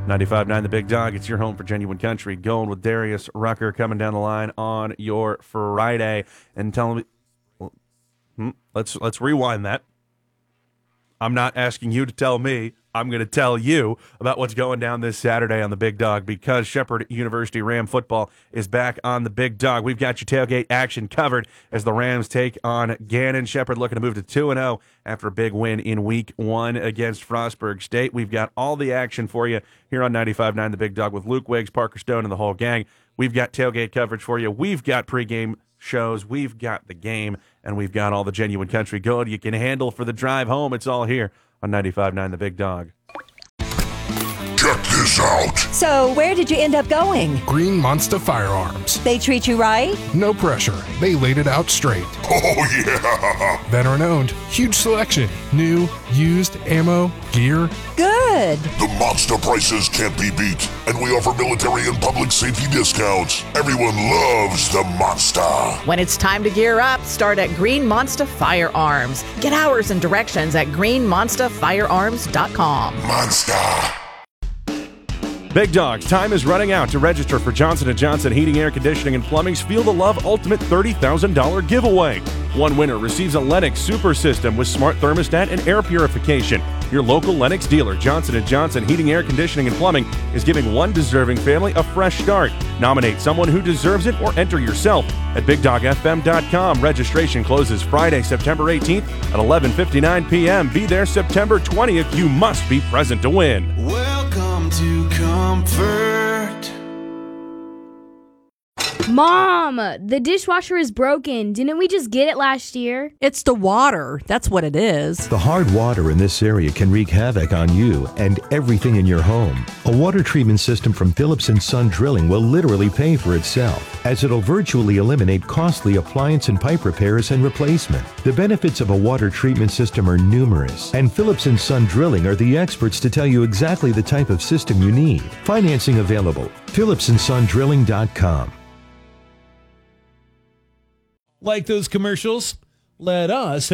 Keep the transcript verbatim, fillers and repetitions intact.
ninety-five point nine The Big Dog. It's your home for genuine country. Going with Darius Rucker coming down the line on your Friday and telling me. Well, hmm, let's let's rewind that. I'm not asking you to tell me. I'm going to tell you about what's going down this Saturday on the Big Dog because Shepherd University Ram football is back on the Big Dog. We've got your tailgate action covered as the Rams take on Gannon. Shepherd looking to move to two and oh after a big win in week one against Frostburg State. We've got all the action for you here on ninety-five point nine The Big Dog with Luke Wiggs, Parker Stone, and the whole gang. We've got tailgate coverage for you. We've got pregame shows. We've got the game, and we've got all the genuine country good you can handle for the drive home. It's all here on ninety-five point nine The Big Dog. Check this out. So, where did you end up going? Green Monster Firearms. They treat you right? No pressure. They laid it out straight. Oh, yeah. Veteran owned. Huge selection. New, used, ammo, gear. Good. The monster prices can't be beat, and we offer military and public safety discounts. Everyone loves the monster. When it's time to gear up, start at Green Monster Firearms. Get hours and directions at green monster firearms dot com. Monster. Big Dogs, time is running out to register for Johnson and Johnson Heating, Air Conditioning, and Plumbing's Feel the Love Ultimate thirty thousand dollars giveaway. One winner receives a Lennox Super System with smart thermostat and air purification. Your local Lennox dealer, Johnson and Johnson Heating, Air Conditioning, and Plumbing, is giving one deserving family a fresh start. Nominate someone who deserves it or enter yourself at big dog f m dot com. Registration closes Friday, September eighteenth at eleven fifty-nine p.m. Be there September twentieth. You must be present to win. Welcome to comfort. Mom, the dishwasher is broken. Didn't we just get it last year? It's the water. That's what it is. The hard water in this area can wreak havoc on you and everything in your home. A water treatment system from Phillips and Son Drilling will literally pay for itself, as it'll virtually eliminate costly appliance and pipe repairs and replacement. The benefits of a water treatment system are numerous, and Phillips and Son Drilling are the experts to tell you exactly the type of system you need. Financing available. phillips and son drilling dot com. Like those commercials? Let us